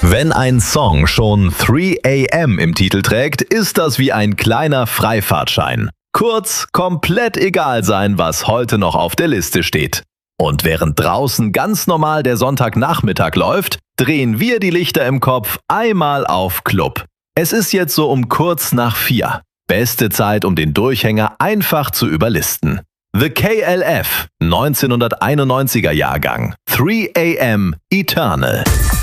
Wenn ein Song schon 3 AM im Titel trägt, ist das wie ein kleiner Freifahrtschein. Kurz, komplett egal sein, was heute noch auf der Liste steht. Und während draußen ganz normal der Sonntagnachmittag läuft, drehen wir die Lichter im Kopf einmal auf Club. Es ist jetzt so um kurz nach 4. Beste Zeit, um den Durchhänger einfach zu überlisten. The KLF, 1991er Jahrgang, 3 AM Eternal.